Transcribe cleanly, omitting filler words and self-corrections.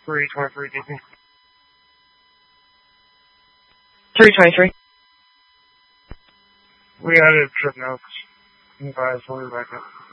323, Disney. 323. We added trip notes. You guys will be back up.